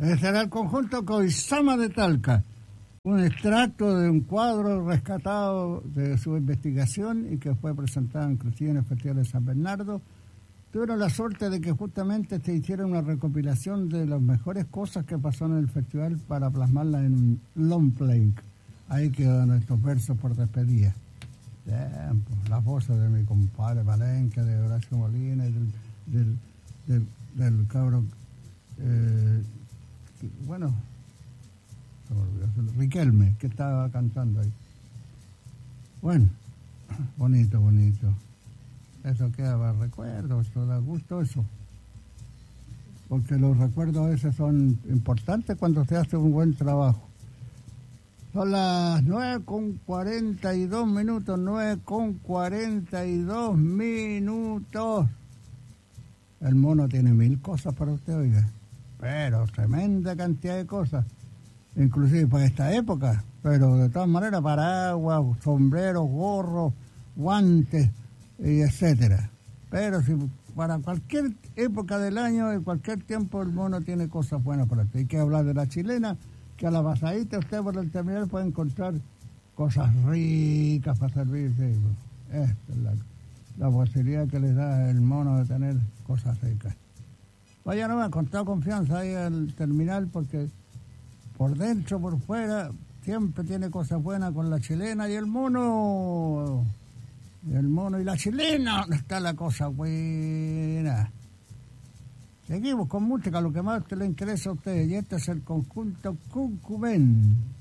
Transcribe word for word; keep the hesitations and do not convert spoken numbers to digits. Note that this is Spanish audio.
Ese será el conjunto Coizama de Talca, un extracto de un cuadro rescatado de su investigación y que fue presentado inclusive en el Festival de San Bernardo. Tuvieron la suerte de que justamente se hiciera una recopilación de las mejores cosas que pasó en el festival para plasmarla en un long play. Ahí quedan estos versos por despedida. Tiempo, las voces de mi compadre Palenque, de Horacio Molina y del, del, del, del cabro, eh, que, bueno, se me olvidó, Riquelme, que estaba cantando ahí. Bueno, bonito, bonito. Eso queda para recuerdos, eso da gusto eso. Porque los recuerdos a veces son importantes cuando se hace un buen trabajo. Son las nueve con cuarenta y dos minutos, nueve con cuarenta y dos minutos. El mono tiene mil cosas para usted, oiga. Pero tremenda cantidad de cosas. Inclusive para esta época. Pero de todas maneras, paraguas, sombreros, gorros, guantes, y etcétera. Pero si para cualquier época del año, en cualquier tiempo, el mono tiene cosas buenas para usted. Hay que hablar de la chilena, que a la pasadita usted por el terminal puede encontrar cosas ricas para servirse. Esta es la, la posibilidad que les da el mono de tener cosas ricas. Vaya nomás, con toda confianza ahí al terminal, porque por dentro, por fuera, siempre tiene cosas buenas con la chilena y el mono. El mono y la chilena, ¿dónde está la cosa buena? Seguimos con música, lo que más te le interesa a ustedes, y este es el conjunto Cucumén.